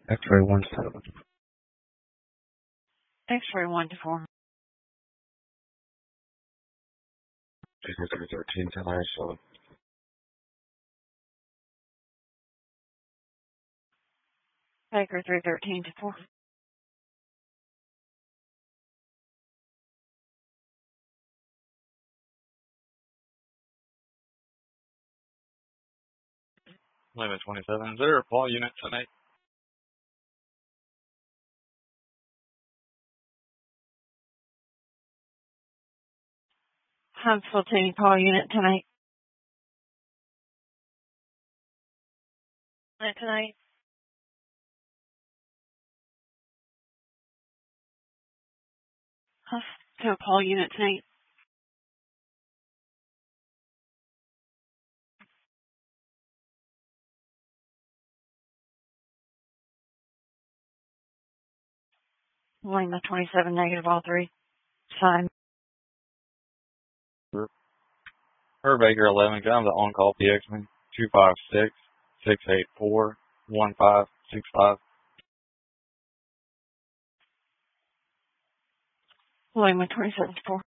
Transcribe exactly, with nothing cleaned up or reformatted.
X-ray one seven. X-ray one to four. Baker three thirteen, ten I S O. Baker three thirteen to four. Lima twenty-seven, is there a Paul unit tonight? Huntsville City Paul unit tonight. Tonight, tonight. Huntsville Paul unit tonight. Lima twenty-seven, negative all three. Sign. Her Baker eleven, can I have the on-call P X man? two five six, six eight four, one five six five. Lima twenty-seven to four.